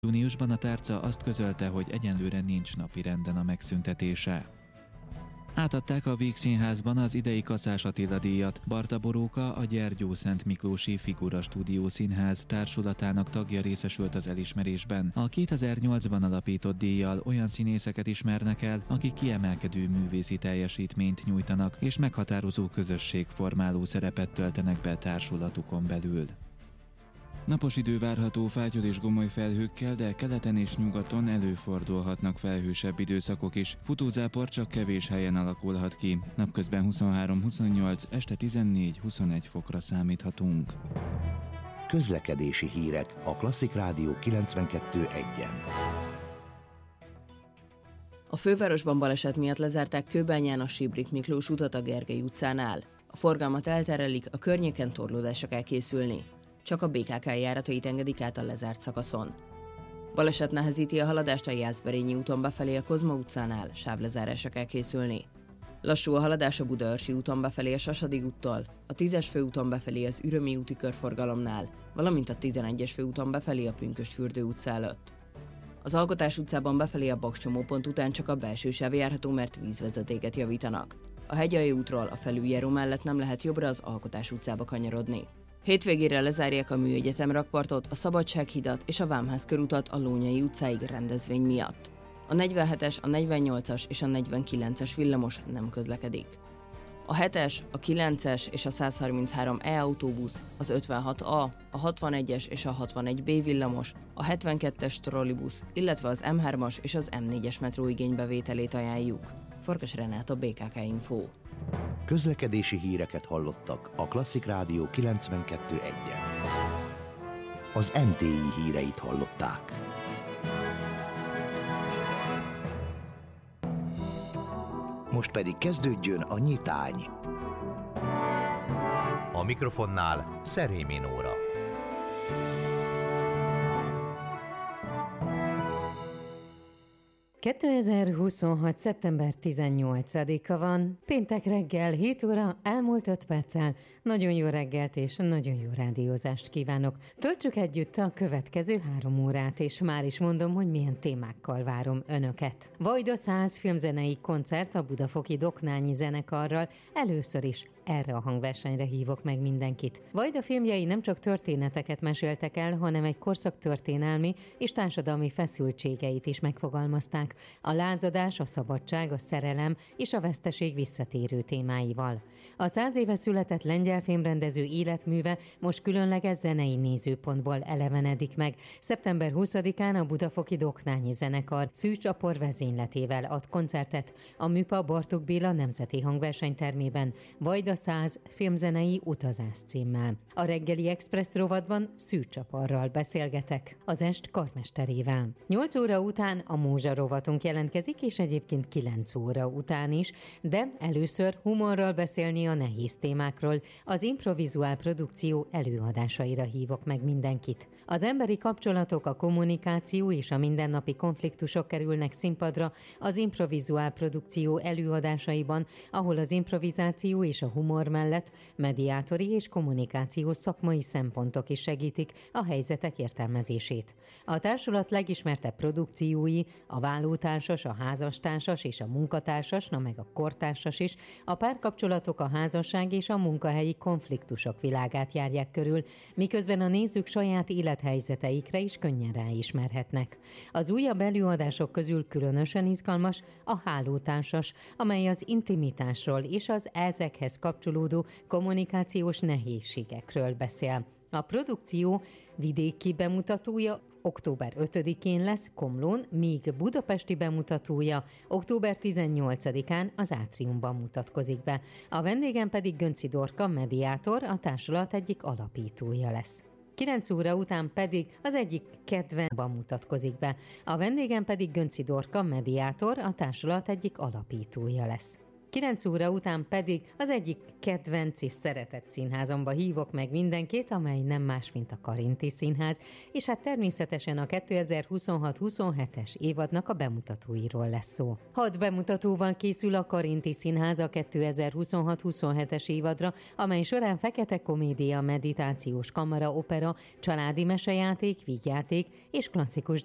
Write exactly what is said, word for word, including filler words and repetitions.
Júniusban a tárca azt közölte, hogy egyenlőre nincs napirenden a megszüntetése. Átadták a Víg Színházban az idei Kaszás Attila díjat. Barta Boróka, a Gyergyó-Szent Miklósi Figura Stúdió Színház társulatának tagja részesült az elismerésben. A kétezer-nyolcban alapított díjjal olyan színészeket ismernek el, akik kiemelkedő művészi teljesítményt nyújtanak, és meghatározó közösségformáló szerepet töltenek be társulatukon belül. Napos idő várható fátyol és gomoly felhőkkel, de keleten és nyugaton előfordulhatnak felhősebb időszakok is. Futózápor csak kevés helyen alakulhat ki. Napközben huszonhárom-huszonnyolc, este tizennégy-huszonegy fokra számíthatunk. Közlekedési hírek a Klasszik Rádió kilencvenkettő egyen. A fővárosban baleset miatt lezárták Kőbányán a Sibrik Miklós utat a Gergely utcánál. A forgalmat elterelik, a környéken torlódásra kell készülni. Csak a bé ká ká járatait engedik át a lezárt szakaszon. Baleset nehezíti a haladást a Jászberényi úton befelé a Kozma utcánál, sávlezárásra kell készülni. Lassú a haladás a Budaörsi úton befelé a Sasadi úttól, a tízes főúton befelé az Ürömi úti körforgalomnál, valamint a tizenegyes főúton befelé a Pünkösdfürdő utca előtt. Az Alkotás utcában befelé a Baks csomópont után csak a belső sáv járható, mert vízvezetéket javítanak. A Hegyalja útról a felüljáró mellett nem lehet jobbra az Alkotás utcába kanyarodni. Hétvégére lezárják a Műegyetem rakpartot, a Szabadsághidat és a Vámház körutat a Lónyai utcáig rendezvény miatt. A negyvenhetes, a negyvennyolcas és a negyvenkilences villamos nem közlekedik. A hetes, a kilences és a százharminchárom E autóbusz, az ötvenhat A, a hatvanegyes és a hatvanegy B villamos, a hetvenkettes trollibusz, illetve az M hármas és az M négyes metró igénybevételét ajánljuk. Farkas Renáta, bé ká ká Info. Közlekedési híreket hallottak a Klasszik Rádió kilencvenkettő egyen. Az em té i híreit hallották. Most pedig kezdődjön a nyitány. A mikrofonnál Szerémi Nóra. kétezer-huszonhat. szeptember tizennyolcadika van, péntek reggel, hét óra, elmúlt öt perccel. Nagyon jó reggelt és nagyon jó rádiózást kívánok. Töltsük együtt a következő három órát, és már is mondom, hogy milyen témákkal várom önöket. Vajda száz filmzenei koncert a Budafoki Doknányi Zenekarral, először is erre a hangversenyre hívok meg mindenkit. Vajda filmjei nem csak történeteket meséltek el, hanem egy korszak történelmi és társadalmi feszültségeit is megfogalmazták. A lázadás, a szabadság, a szerelem és a veszteség visszatérő témáival. A száz éve született lengyel filmrendező életműve most különleges zenei nézőpontból elevenedik meg. szeptember huszadikán a Budafoki Doknányi Zenekar Szűcs Apor vezényletével ad koncertet a Műpa Bartók Béla Nemzeti Hangversenytermében, Vajda száz filmzenei utazás címmel. A reggeli Express rovatban Szűcs Aparral beszélgetek, az est karmesterével. nyolc óra után a Mózsa rovatunk jelentkezik, és egyébként kilenc óra után is, de először humorral beszélni a nehéz témákról, az improvizuál produkció előadásaira hívok meg mindenkit. Az emberi kapcsolatok, a kommunikáció és a mindennapi konfliktusok kerülnek színpadra az improvizuál produkció előadásaiban, ahol az improvizáció és a humor mellett mediátori és kommunikációs szakmai szempontok is segítik a helyzetek értelmezését. A társulat legismertebb produkciói, a vállótársas, a házastársas és a munkatársas, na meg a kortársas is, a párkapcsolatok, a házasság és a munkahelyi konfliktusok világát járják körül, miközben a nézők saját élethelyzeteikre is könnyen ráismerhetnek. Az újabb előadások közül különösen izgalmas a hálótársas, amely az intimitásról és az ezekhez kapcsolódó kommunikációs nehézségekről beszél. A produkció vidéki bemutatója október ötödikén lesz Komlón, míg budapesti bemutatója október tizennyolcadikán az Átriumban mutatkozik be. A vendégem pedig Gönci Dorka, mediátor, a társulat egyik alapítója lesz. kilenc óra után pedig az egyik kedvencben mutatkozik be. A vendégem pedig Gönci Dorka, mediátor, a társulat egyik alapítója lesz. kilenc óra után pedig az egyik kedvenc és szeretett színházamba hívok meg mindenkit, amely nem más, mint a Karinti Színház, és hát természetesen a kétezer-huszonhat huszonhetes évadnak a bemutatóiról lesz szó. Hat bemutatóval készül a Karinti Színház a kétezer-huszonhat huszonhetes évadra, amely során fekete komédia, meditációs kamara, opera, családi mesejáték, vígjáték és klasszikus